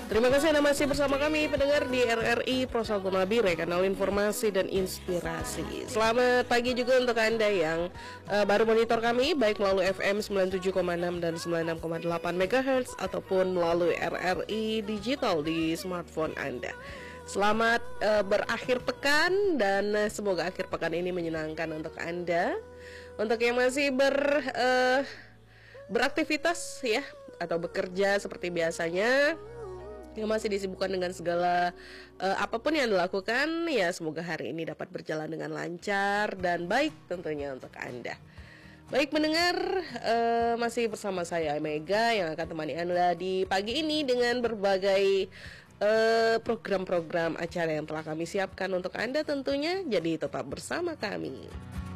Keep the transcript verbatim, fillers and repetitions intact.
Terima kasih Anda masih bersama kami pendengar di R R I Prosauto Nabire, kanal informasi dan inspirasi. Selamat pagi juga untuk Anda yang uh, baru monitor kami baik melalui F M sembilan puluh tujuh koma enam dan sembilan puluh enam koma delapan megahertz ataupun melalui R R I digital di smartphone Anda. Selamat uh, berakhir pekan dan uh, semoga akhir pekan ini menyenangkan untuk Anda. Untuk yang masih ber uh, beraktivitas ya atau bekerja seperti biasanya, yang masih disibukkan dengan segala uh, apapun yang dilakukan, ya semoga hari ini dapat berjalan dengan lancar dan baik tentunya untuk Anda. Baik mendengar, uh, masih bersama saya Mega yang akan temani Anda di pagi ini dengan berbagai uh, program-program acara yang telah kami siapkan untuk Anda tentunya. Jadi tetap bersama kami.